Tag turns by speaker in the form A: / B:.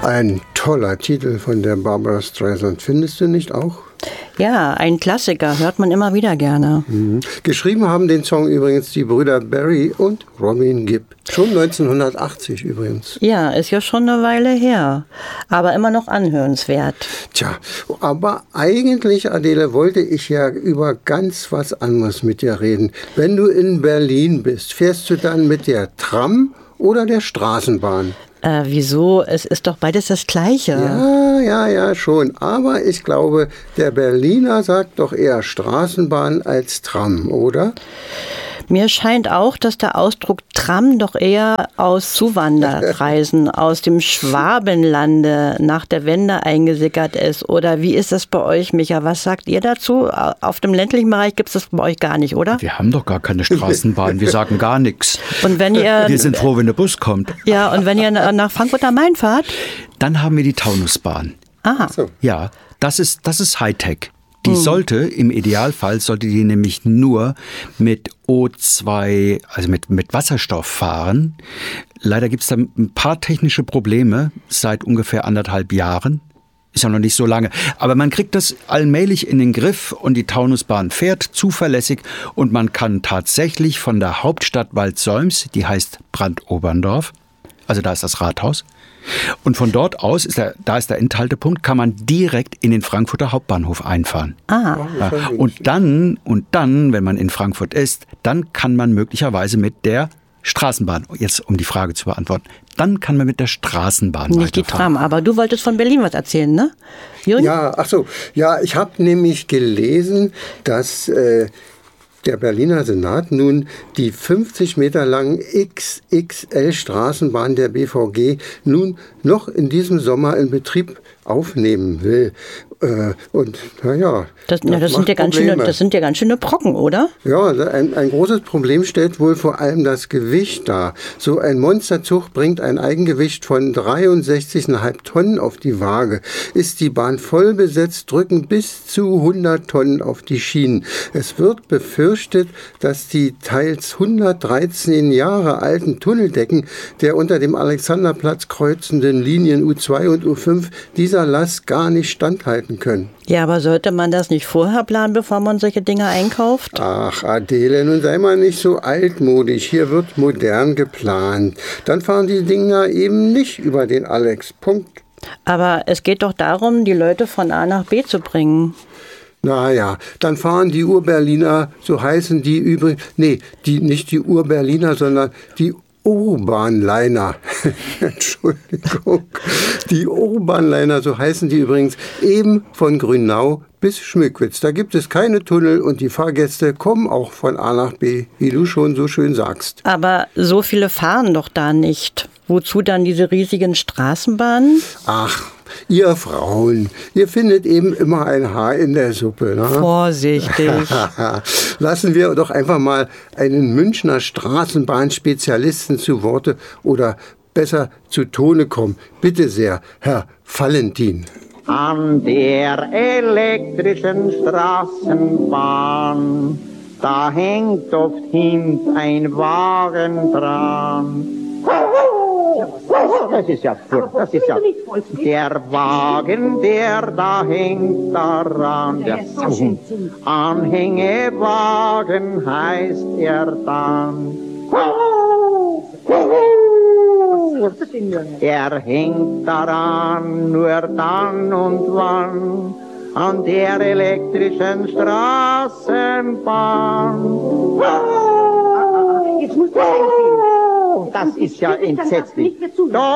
A: Ein toller Titel von der Barbra Streisand, findest du nicht auch?
B: Ja, ein Klassiker, hört man immer wieder gerne.
A: Geschrieben haben den Song übrigens die Brüder Barry und Robin Gibb. Schon 1980 übrigens.
B: Ja, ist ja schon eine Weile her, aber immer noch anhörenswert.
A: Tja, aber eigentlich, Adele, wollte ich ja über ganz was anderes mit dir reden. Wenn du in Berlin bist, fährst du dann mit der Tram oder der Straßenbahn?
B: Wieso? Es ist doch beides das Gleiche.
A: Ja, schon. Aber ich glaube, der Berliner sagt doch eher Straßenbahn als Tram, oder?
B: Mir scheint auch, dass der Ausdruck Tram doch eher aus Zuwanderkreisen, aus dem Schwabenlande nach der Wende eingesickert ist. Oder wie ist das bei euch, Micha? Was sagt ihr dazu? Auf dem ländlichen Bereich gibt es das bei euch gar nicht, oder?
C: Wir haben doch gar keine Straßenbahn, wir sagen gar nichts.
B: Und wenn ihr,
C: wir sind froh, wenn der Bus kommt.
B: Ja, und wenn ihr nach Frankfurt am Main fahrt?
C: Dann haben wir die Taunusbahn.
B: Aha.
A: So.
C: Ja, das ist Hightech. Die im Idealfall sollte die nämlich nur mit O2, also mit Wasserstoff fahren. Leider gibt es da ein paar technische Probleme seit ungefähr 1,5 Jahren. Ist ja noch nicht so lange. Aber man kriegt das allmählich in den Griff und die Taunusbahn fährt zuverlässig und man kann tatsächlich von der Hauptstadt Waldsolms, die heißt Brandoberndorf, also da ist das Rathaus, und von dort aus, da ist der Endhaltepunkt, kann man direkt in den Frankfurter Hauptbahnhof einfahren.
B: Ah.
C: Ja, und dann, wenn man in Frankfurt ist, dann kann man möglicherweise mit der Straßenbahn, jetzt um die Frage zu beantworten, dann kann man mit der Straßenbahn
B: nicht
C: weiterfahren.
B: Die Tram, aber du wolltest von Berlin was erzählen, ne? Jürgen?
A: Ja, ach so. Ja, ich habe nämlich gelesen, dass der Berliner Senat nun die 50 Meter langen XXL-Straßenbahn der BVG nun noch in diesem Sommer in Betrieb aufnehmen will. Und naja,
B: das sind ja ganz schöne Brocken, oder?
A: Ja, ein großes Problem stellt wohl vor allem das Gewicht dar. So ein Monsterzug bringt ein Eigengewicht von 63,5 Tonnen auf die Waage. Ist die Bahn voll besetzt, drücken bis zu 100 Tonnen auf die Schienen. Es wird befürchtet, dass die teils 113 Jahre alten Tunneldecken der unter dem Alexanderplatz kreuzenden Linien U2 und U5 dieser Last gar nicht standhalten können.
B: Ja, aber sollte man das nicht vorher planen, bevor man solche Dinge einkauft?
A: Ach, Adele, nun sei mal nicht so altmodisch. Hier wird modern geplant. Dann fahren die Dinger eben nicht über den Alex. Punkt.
B: Aber es geht doch darum, die Leute von A nach B zu bringen.
A: Naja, dann fahren die Urberliner, so heißen die übrigens, nicht die Urberliner, sondern die Urbanliner. Entschuldigung. Die Urbanliner, so heißen die übrigens, eben von Grünau bis Schmückwitz. Da gibt es keine Tunnel und die Fahrgäste kommen auch von A nach B, wie du schon so schön sagst.
B: Aber so viele fahren doch da nicht. Wozu dann diese riesigen Straßenbahnen?
A: Ach, ihr Frauen, ihr findet eben immer ein Haar in der Suppe. Ne?
B: Vorsichtig.
A: Lassen wir doch einfach mal einen Münchner Straßenbahnspezialisten zu Worte oder besser zu Tone kommen. Bitte sehr, Herr Valentin.
D: An der elektrischen Straßenbahn, da hängt oft ein Wagen dran. Das ist ja der Wagen, der da hängt daran, der Anhängewagen heißt er dann. Er hängt daran nur dann und wann an der elektrischen Straßenbahn. Jetzt muss das ist ja entsetzlich.